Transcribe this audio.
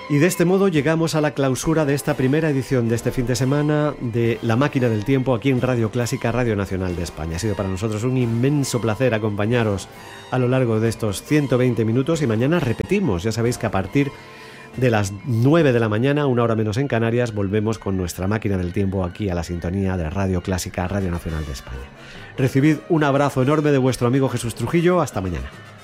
Y de este modo llegamos a la clausura de esta primera edición de este fin de semana de La Máquina del Tiempo aquí en Radio Clásica, Radio Nacional de España. Ha sido para nosotros un inmenso placer acompañaros a lo largo de estos 120 minutos y mañana repetimos. Ya sabéis que a partir de las 9 de la mañana, una hora menos en Canarias, volvemos con nuestra Máquina del Tiempo aquí a la sintonía de Radio Clásica, Radio Nacional de España. Recibid un abrazo enorme de vuestro amigo Jesús Trujillo. Hasta mañana.